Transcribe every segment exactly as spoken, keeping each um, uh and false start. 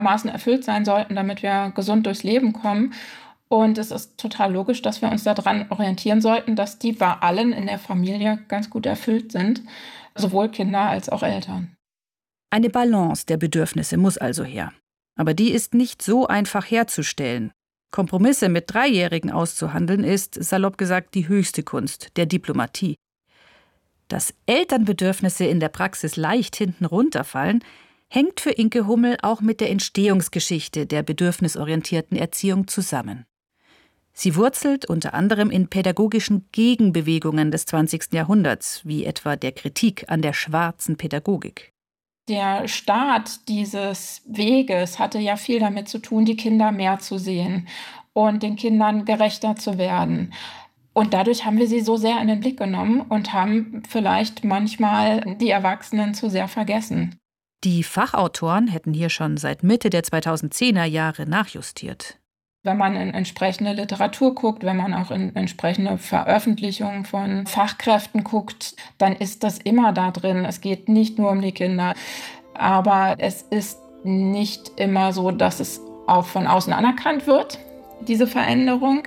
Maßen erfüllt sein sollten, damit wir gesund durchs Leben kommen. Und es ist total logisch, dass wir uns daran orientieren sollten, dass die bei allen in der Familie ganz gut erfüllt sind, sowohl Kinder als auch Eltern. Eine Balance der Bedürfnisse muss also her. Aber die ist nicht so einfach herzustellen. Kompromisse mit Dreijährigen auszuhandeln ist, salopp gesagt, die höchste Kunst der Diplomatie. Dass Elternbedürfnisse in der Praxis leicht hinten runterfallen, hängt für Inke Hummel auch mit der Entstehungsgeschichte der bedürfnisorientierten Erziehung zusammen. Sie wurzelt unter anderem in pädagogischen Gegenbewegungen des zwanzigsten Jahrhunderts, wie etwa der Kritik an der schwarzen Pädagogik. Der Start dieses Weges hatte ja viel damit zu tun, die Kinder mehr zu sehen und den Kindern gerechter zu werden. Und dadurch haben wir sie so sehr in den Blick genommen und haben vielleicht manchmal die Erwachsenen zu sehr vergessen. Die Fachautoren hätten hier schon seit Mitte der zweitausendzehner Jahre nachjustiert. Wenn man in entsprechende Literatur guckt, wenn man auch in entsprechende Veröffentlichungen von Fachkräften guckt, dann ist das immer da drin. Es geht nicht nur um die Kinder. Aber es ist nicht immer so, dass es auch von außen anerkannt wird, diese Veränderung.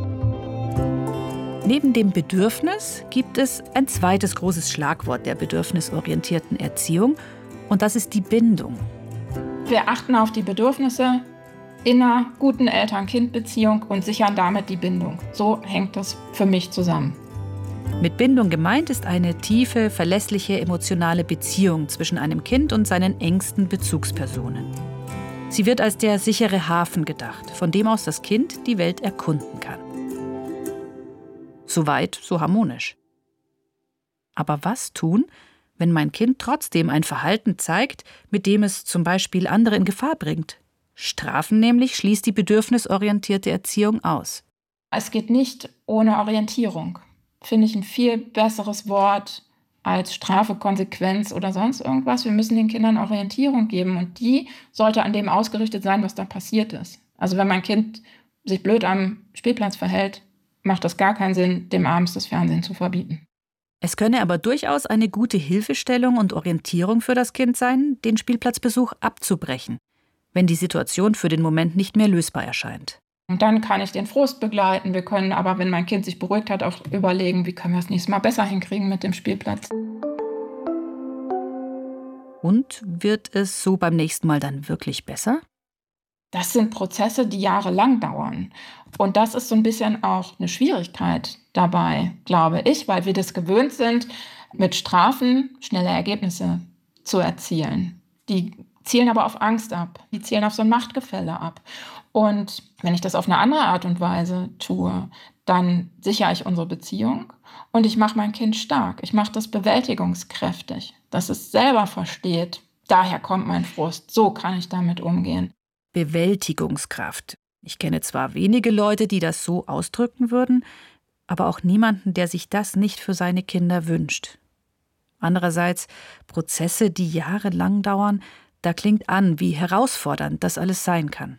Neben dem Bedürfnis gibt es ein zweites großes Schlagwort der bedürfnisorientierten Erziehung, und das ist die Bindung. Wir achten auf die Bedürfnisse in einer guten Eltern-Kind-Beziehung und sichern damit die Bindung. So hängt das für mich zusammen. Mit Bindung gemeint ist eine tiefe, verlässliche, emotionale Beziehung zwischen einem Kind und seinen engsten Bezugspersonen. Sie wird als der sichere Hafen gedacht, von dem aus das Kind die Welt erkunden kann. Soweit, so harmonisch. Aber was tun, wenn mein Kind trotzdem ein Verhalten zeigt, mit dem es zum Beispiel andere in Gefahr bringt? Strafen nämlich schließt die bedürfnisorientierte Erziehung aus. Es geht nicht ohne Orientierung. Finde ich ein viel besseres Wort als Strafe, Konsequenz oder sonst irgendwas. Wir müssen den Kindern Orientierung geben und die sollte an dem ausgerichtet sein, was da passiert ist. Also wenn mein Kind sich blöd am Spielplatz verhält, macht das gar keinen Sinn, dem abends das Fernsehen zu verbieten. Es könne aber durchaus eine gute Hilfestellung und Orientierung für das Kind sein, den Spielplatzbesuch abzubrechen, wenn die Situation für den Moment nicht mehr lösbar erscheint. Und dann kann ich den Frust begleiten. Wir können aber, wenn mein Kind sich beruhigt hat, auch überlegen, wie können wir das nächste Mal besser hinkriegen mit dem Spielplatz. Und wird es so beim nächsten Mal dann wirklich besser? Das sind Prozesse, die jahrelang dauern. Und das ist so ein bisschen auch eine Schwierigkeit dabei, glaube ich, weil wir das gewöhnt sind, mit Strafen schnelle Ergebnisse zu erzielen. Die zielen aber auf Angst ab. Die zielen auf so ein Machtgefälle ab. Und wenn ich das auf eine andere Art und Weise tue, dann sichere ich unsere Beziehung und ich mache mein Kind stark. Ich mache das bewältigungskräftig, dass es selber versteht. Daher kommt mein Frust. So kann ich damit umgehen. Bewältigungskraft. Ich kenne zwar wenige Leute, die das so ausdrücken würden, aber auch niemanden, der sich das nicht für seine Kinder wünscht. Andererseits, Prozesse, die jahrelang dauern, da klingt an, wie herausfordernd das alles sein kann.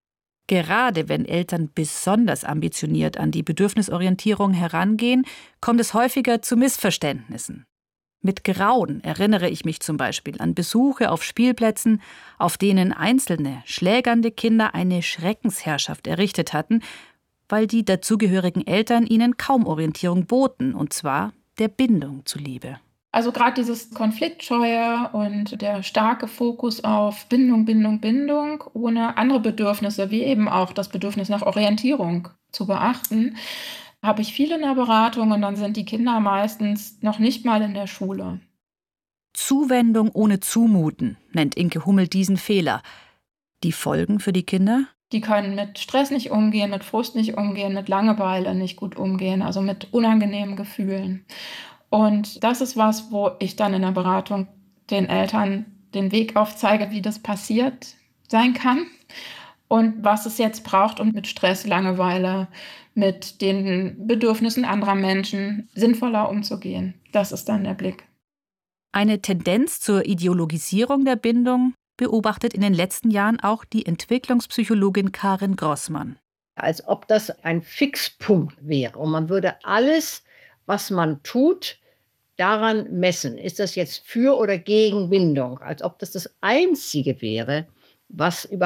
Gerade wenn Eltern besonders ambitioniert an die Bedürfnisorientierung herangehen, kommt es häufiger zu Missverständnissen. Mit Grauen erinnere ich mich zum Beispiel an Besuche auf Spielplätzen, auf denen einzelne schlägernde Kinder eine Schreckensherrschaft errichtet hatten, weil die dazugehörigen Eltern ihnen kaum Orientierung boten, und zwar der Bindung zuliebe. Also gerade dieses Konfliktscheue und der starke Fokus auf Bindung, Bindung, Bindung, ohne andere Bedürfnisse, wie eben auch das Bedürfnis nach Orientierung zu beachten, habe ich viel in der Beratung und dann sind die Kinder meistens noch nicht mal in der Schule. Zuwendung ohne Zumuten nennt Inke Hummel diesen Fehler. Die Folgen für die Kinder? Die können mit Stress nicht umgehen, mit Frust nicht umgehen, mit Langeweile nicht gut umgehen, also mit unangenehmen Gefühlen. Und das ist was, wo ich dann in der Beratung den Eltern den Weg aufzeige, wie das passiert sein kann und was es jetzt braucht, um mit Stress, Langeweile, mit den Bedürfnissen anderer Menschen sinnvoller umzugehen. Das ist dann der Blick. Eine Tendenz zur Ideologisierung der Bindung beobachtet in den letzten Jahren auch die Entwicklungspsychologin Karin Grossmann. Als ob das ein Fixpunkt wäre und man würde alles, was man tut, daran messen. Ist das jetzt für oder gegen Bindung? Als ob das das Einzige wäre, was